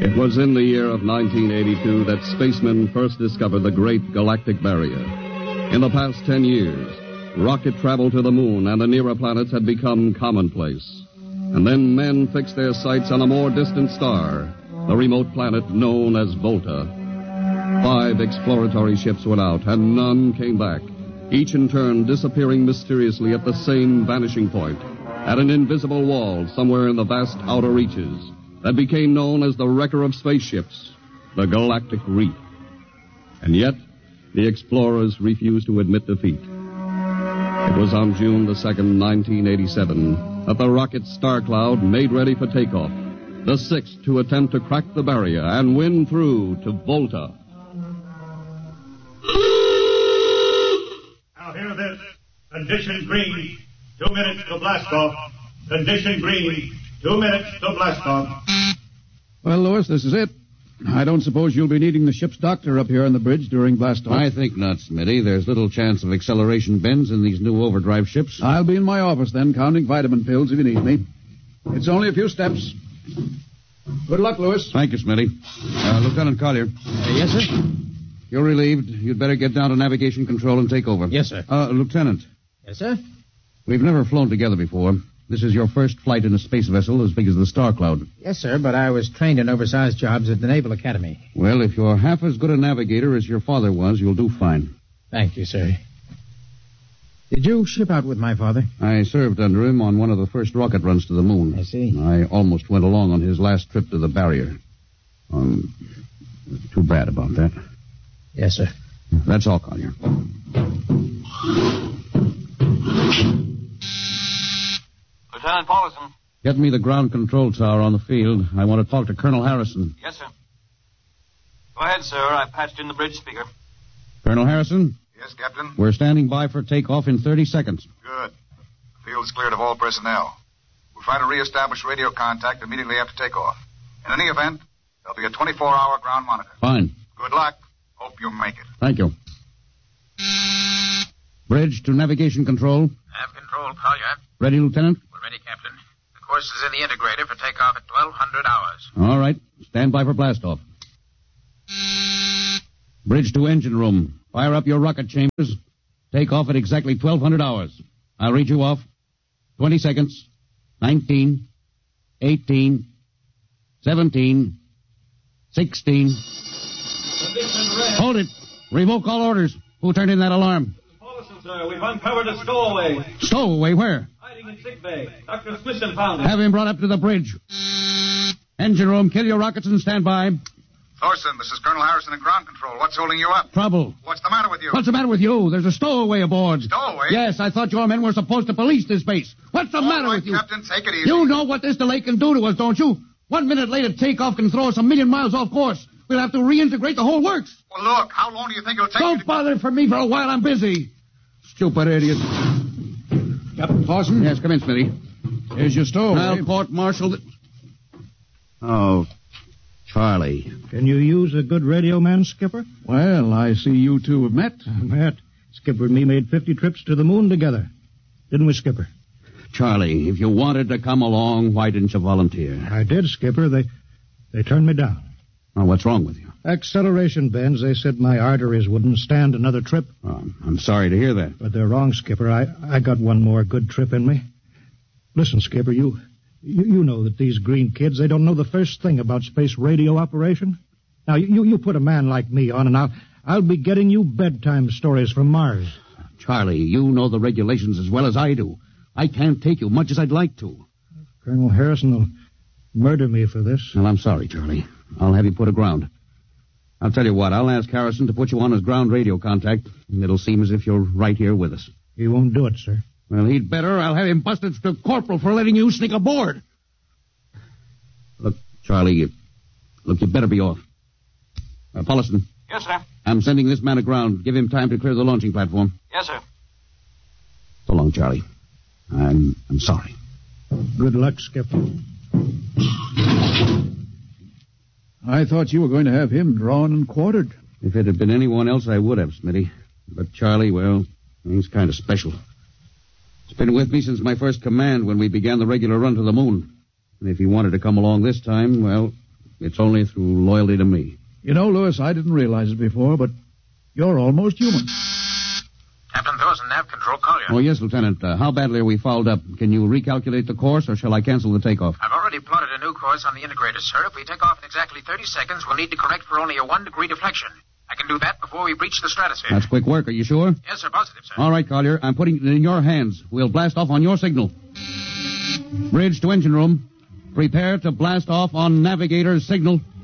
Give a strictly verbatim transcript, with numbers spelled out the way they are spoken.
It was in the year of nineteen eighty-two that spacemen first discovered the Great Galactic Barrier. In the past ten years, rocket travel to the moon and the nearer planets had become commonplace. And then men fixed their sights on a more distant star, the remote planet known as Volta. Five exploratory ships went out, and none came back, each in turn disappearing mysteriously at the same vanishing point, at an invisible wall somewhere in the vast outer reaches that became known as the wrecker of spaceships, the Galactic Reef. And yet, the explorers refused to admit defeat. It was on June the second, nineteen eighty-seven, that the rocket Star Cloud made ready for takeoff, the sixth to attempt to crack the barrier and win through to Volta. Now hear this. Condition green. Two minutes to blast off. Condition green. Two minutes to blast off. Well, Lewis, this is it. I don't suppose you'll be needing the ship's doctor up here on the bridge during blast-off. I think not, Smitty. There's little chance of acceleration bends in these new overdrive ships. I'll be in my office then, counting vitamin pills if you need me. It's only a few steps. Good luck, Lewis. Thank you, Smitty. Uh, Lieutenant Collier. Uh, yes, sir? You're relieved. You'd better get down to navigation control and take over. Yes, sir. Uh, Lieutenant. Yes, sir? We've never flown together before. This is your first flight in a space vessel as big as the Star Cloud. Yes, sir, but I was trained in oversized jobs at the Naval Academy. Well, if you're half as good a navigator as your father was, you'll do fine. Thank you, sir. Did you ship out with my father? I served under him on one of the first rocket runs to the moon. I see. I almost went along on his last trip to the barrier. Um, too bad about that. Yes, sir. That's all, Collier. Lieutenant Paulson. Get me the ground control tower on the field. I want to talk to Colonel Harrison. Yes, sir. Go ahead, sir. I patched in the bridge speaker. Colonel Harrison? Yes, Captain? We're standing by for takeoff in thirty seconds. Good. The field's cleared of all personnel. We'll try to reestablish radio contact immediately after takeoff. In any event, there'll be a twenty-four hour ground monitor. Fine. Good luck. Hope you make it. Thank you. Bridge to navigation control. Nav control, Collier. Ready, Lieutenant? We're ready, Captain. The course is in the integrator for takeoff at twelve hundred hours. All right. Stand by for blastoff. Bridge to engine room. Fire up your rocket chambers. Take off at exactly twelve hundred hours. I'll read you off. twenty seconds. nineteen. eighteen. seventeen. sixteen. Hold it. Revoke all orders. Who turned in that alarm? Paulson, sir. We've uncovered a stowaway. Stowaway? Where? Hiding in sick bay. Doctor Smithson found him. Have him brought up to the bridge. Engine room, kill your rockets and stand by. Thorson, this is Colonel Harrison in ground control. What's holding you up? Trouble. What's the matter with you? What's the matter with you? There's a stowaway aboard. Stowaway? Yes, I thought your men were supposed to police this base. What's the All matter right, with you? Captain, take it easy. You know what this delay can do to us, don't you? One minute later, takeoff can throw us a million miles off course. We'll have to reintegrate the whole works. Well, look, how long do you think it'll take Don't you to... bother for me for a while. I'm busy. Stupid idiot. Captain Paulson? Yes, come in, Smitty. Here's your stowaway. I'll court-martial the... Oh, Charlie. Can you use a good radio man, Skipper? Well, I see you two have met. Met. Skipper and me made fifty trips to the moon together. Didn't we, Skipper? Charlie, if you wanted to come along, why didn't you volunteer? I did, Skipper. They they turned me down. Oh, what's wrong with you? Acceleration bends. They said my arteries wouldn't stand another trip. Oh, I'm sorry to hear that. But they're wrong, Skipper. I, I got one more good trip in me. Listen, Skipper, you, you you know that these green kids, they don't know the first thing about space radio operation. Now, you, you put a man like me on, and I'll, I'll be getting you bedtime stories from Mars. Charlie, you know the regulations as well as I do. I can't take you much as I'd like to. Colonel Harrison will murder me for this. Well, I'm sorry, Charlie. I'll have you put aground. I'll tell you what, I'll ask Harrison to put you on his ground radio contact, and it'll seem as if you're right here with us. He won't do it, sir. Well, he'd better. I'll have him busted to corporal for letting you sneak aboard. Look, Charlie, you, look, you better be off. Uh, Paulson. Yes, sir. I'm sending this man aground. Give him time to clear the launching platform. Yes, sir. So long, Charlie. I'm I'm sorry. Good luck, Skipper. I thought you were going to have him drawn and quartered. If it had been anyone else, I would have, Smitty. But Charlie, well, he's kind of special. He's been with me since my first command when we began the regular run to the moon. And if he wanted to come along this time, well, It's only through loyalty to me. You know, Lewis, I didn't realize it before, but you're almost human. Captain Thorson, nav control, Collier. Oh, yes, Lieutenant. Uh, how badly are we fouled up? Can you recalculate the course, or shall I cancel the takeoff? I've already plotted a new course on the integrator, sir. If we take off in exactly thirty seconds, we'll need to correct for only a one-degree deflection. I can do that before we breach the stratosphere. That's quick work. Are you sure? Yes, sir. Positive, sir. All right, Collier. I'm putting it in your hands. We'll blast off on your signal. Bridge to engine room. Prepare to blast off on navigator's signal.